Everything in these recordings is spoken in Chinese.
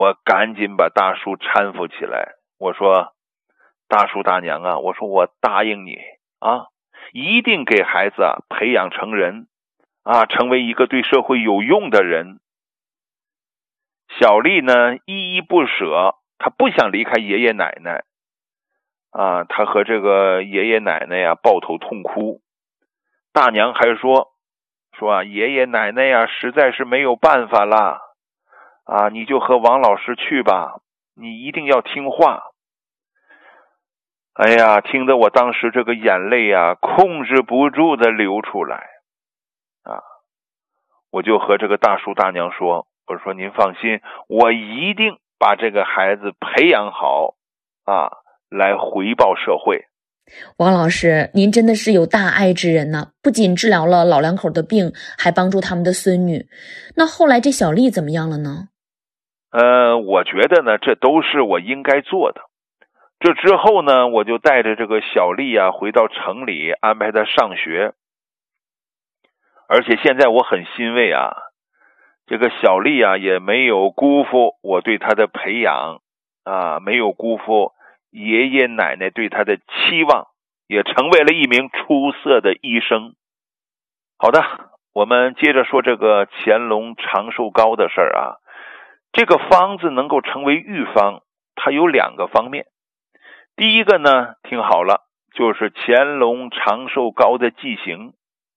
我赶紧把大叔搀扶起来，我说大叔大娘啊，我说我答应你啊，一定给孩子培养成人啊，成为一个对社会有用的人。小丽呢依依不舍，她不想离开爷爷奶奶啊，她和这个爷爷奶奶呀抱头痛哭。大娘还说爷爷奶奶呀实在是没有办法啦啊，你就和王老师去吧，你一定要听话。哎呀，听得我当时这个眼泪啊控制不住的流出来啊，我就和这个大叔大娘说，我说您放心，我一定把这个孩子培养好啊，来回报社会。 王老师，您真的是有大爱之人呢，不仅治疗了老两口的病，还帮助他们的孙女。那后来这小丽怎么样了呢？ 我觉得呢，这都是我应该做的。这之后呢，我就带着这个小丽啊回到城里，安排她上学。而且现在我很欣慰啊，这个小丽啊也没有辜负我对她的培养啊，没有辜负爷爷奶奶对她的期望，也成为了一名出色的医生。好的，我们接着说这个乾隆长寿糕的事儿啊。这个方子能够成为御方，它有两个方面。第一个呢，听好了，就是乾隆长寿糕的剂型。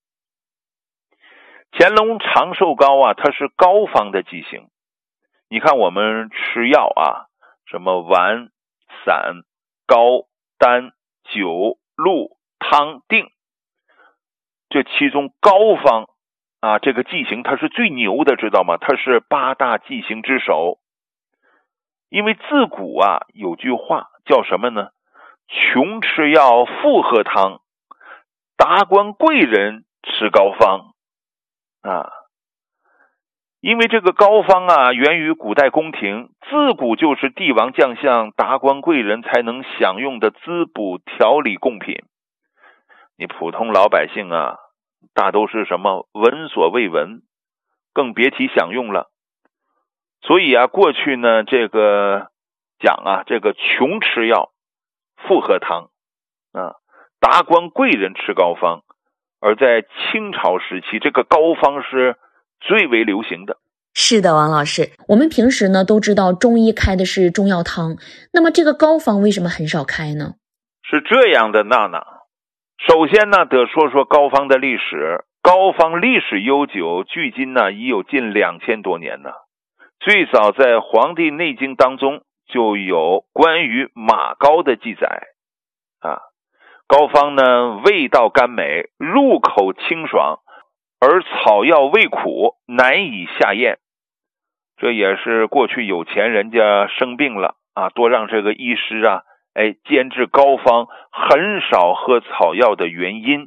乾隆长寿糕啊，它是膏方的剂型。你看我们吃药啊，什么丸、散、膏、丹、酒、露、汤、定，这其中膏方啊，这个剂型它是最牛的，知道吗？它是8大剂型之首。因为自古啊有句话叫什么呢？穷吃药，富喝汤，达官贵人吃膏方啊。因为这个膏方啊源于古代宫廷，自古就是帝王将相、达官贵人才能享用的滋补调理贡品。你普通老百姓啊，大都是什么闻所未闻，更别提享用了。所以啊，过去呢，这个讲啊，这个穷吃药，富喝汤啊，达官贵人吃膏方。而在清朝时期，这个膏方是最为流行的。 是的，王老师，我们平时呢都知道中医开的是中药汤，那么这个膏方为什么很少开呢？ 是这样的，娜娜。首先呢，得说说膏方的历史。膏方历史悠久，距今呢已有近2000多年了。最早在《黄帝内经》当中就有关于马膏的记载啊。膏方呢味道甘美，入口清爽，而草药味苦，难以下咽。这也是过去有钱人家生病了啊，多让这个医师啊煎制膏方，很少喝草药的原因。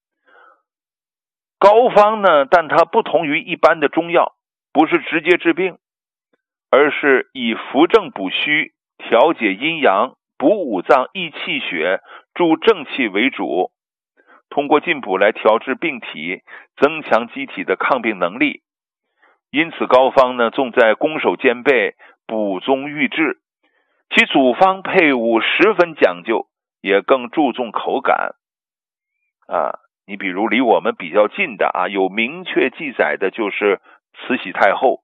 膏方呢，但它不同于一般的中药，不是直接治病，而是以扶正补虚、调节阴阳、补五脏、益气血、助正气为主，通过进补来调治病体，增强机体的抗病能力。因此膏方呢，重在攻守兼备、补中御治，其组方配伍十分讲究，也更注重口感啊。你比如离我们比较近的啊，有明确记载的就是慈禧太后，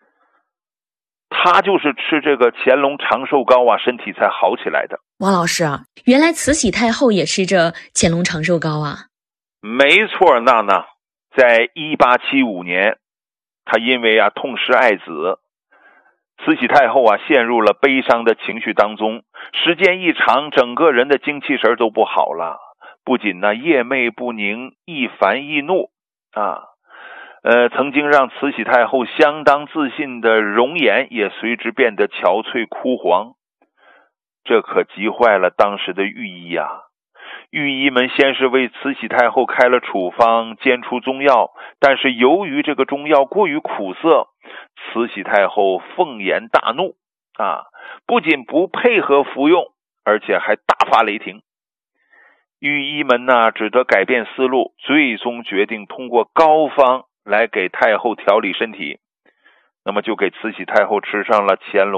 她就是吃这个乾隆长寿糕啊，身体才好起来的。 王老师啊，原来慈禧太后也吃着乾隆长寿糕啊？ 没错，娜娜，在1875年，她因为啊痛失爱子，慈禧太后啊陷入了悲伤的情绪当中，时间一长，整个人的精气神都不好了，不仅呢夜寐不宁，易烦易怒啊。曾经让慈禧太后相当自信的容颜也随之变得憔悴枯黄，这可急坏了当时的御医啊。御医们先是为慈禧太后开了处方，煎出中药，但是由于这个中药过于苦涩，慈禧太后凤颜大怒啊，不仅不配合服用，而且还大发雷霆。御医们呢只得改变思路，最终决定通过膏方来给太后调理身体。 那么就给慈禧太后吃上了乾隆